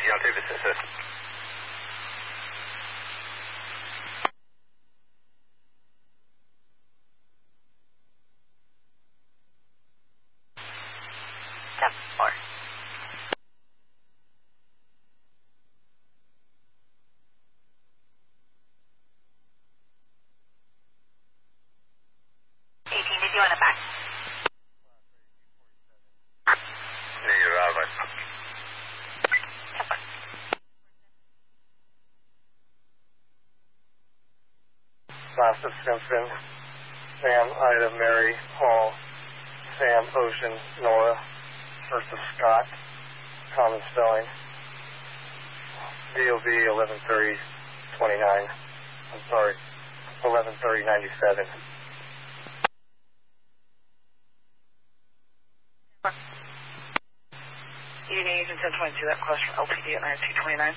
Deontay, this is it. Step 4. Did you want to back? Negative Alpha. Last of Simpson, Sam, Ida, Mary, Paul, Sam, Ocean, Nora, first of Scott, common spelling, DOB 113029, I'm sorry, 113097. Evening, Agent 1022, that request from LPD at 9229.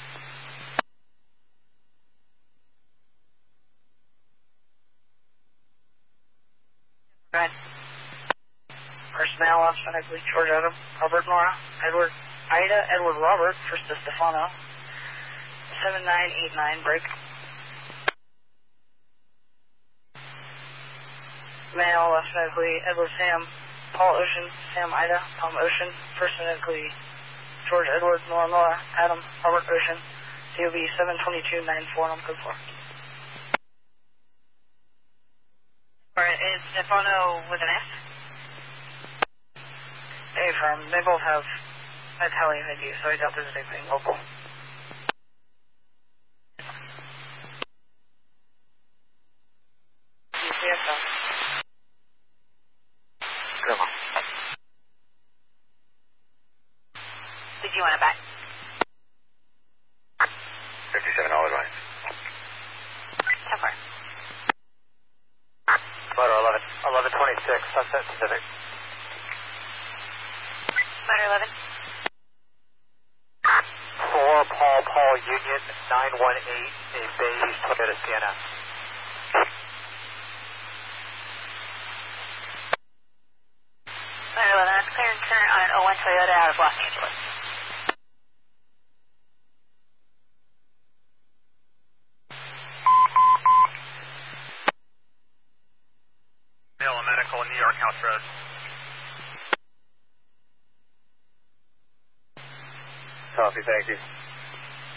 Go ahead. Personnel, phonetically, George Adam, Robert Nora, Edward, Ida, Edward Robert, first to Stefano, 7989, break. Male, phonetically, Edward Sam, Paul Ocean, Sam Ida, Tom Ocean, first phonetically, George Edward, Nora Nora, Adam, Robert Ocean, DOB 72294, I'm good for. Alright, is Stefano with an S? A firm, they both have Italian ID, so I doubt there's anything local. UCSO. Come on. Did you want to back? 57 all advice. Step 4. Motor 1126, Sunset Pacific. Motor 11. 4 Paul Union 918, a beige Toyota Sienna. Motor 11, that's clear and turn on an 01 Toyota out of Los Angeles. Mail and medical, New York House Road. Copy, thank you.